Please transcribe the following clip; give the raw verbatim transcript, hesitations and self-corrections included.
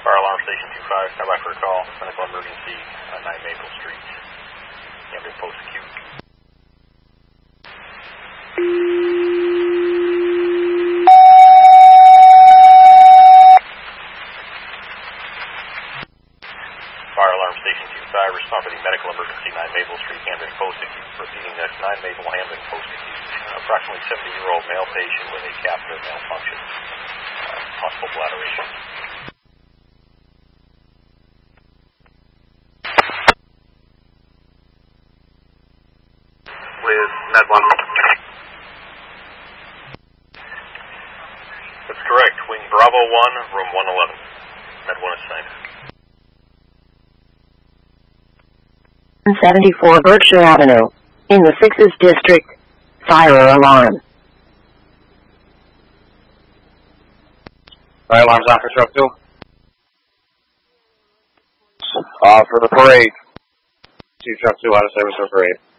Fire alarm station two five, stand by for a call. Medical emergency on nine Maple Street. Camden Post Acute. Fire alarm station two five, respond for the medical emergency nine Maple Street, Camden Post Acute. Proceeding next nine Maple, Hamden Post Acute. Uh, approximately seventy-year-old male patient with a catheter malfunction. Uh, possible bladderation. With Med one. That's correct. Wing Bravo one, room one eleven. Med one assigned. seventy-four Berkshire Avenue, in the sixth District. Fire alarm. Fire alarms on for truck two. Uh, for the parade. See truck two out of service for parade.